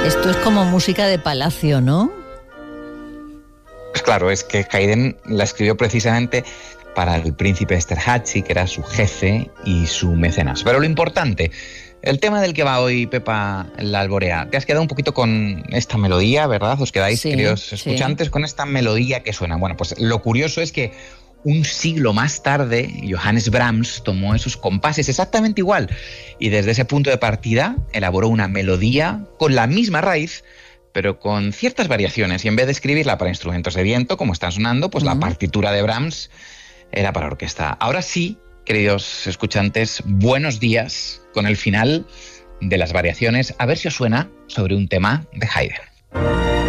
Esto es como música de palacio, ¿no? Pues claro, es que Haydn la escribió precisamente para el príncipe Esterházy, que era su jefe y su mecenas. Pero lo importante, el tema del que va hoy Pepa la Alborea, te has quedado un poquito con esta melodía, ¿verdad? Os quedáis, Sí, queridos sí. escuchantes, con esta melodía que suena. Bueno, pues lo curioso es que un siglo más tarde, Johannes Brahms tomó esos compases exactamente igual y desde ese punto de partida elaboró una melodía con la misma raíz, pero con ciertas variaciones. Y en vez de escribirla para instrumentos de viento, como están sonando, pues la Mm. partitura de Brahms era para orquesta. Ahora sí, queridos escuchantes, buenos días con el final de las variaciones. A ver si os suena sobre un tema de Haydn.